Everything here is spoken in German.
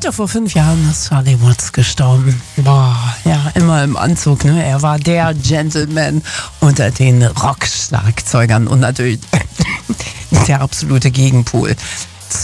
Heute vor 5 Jahren ist Charlie Watts gestorben. Boah, ja, immer im Anzug, ne? Er war der Gentleman unter den Rockschlagzeugern und natürlich der absolute Gegenpol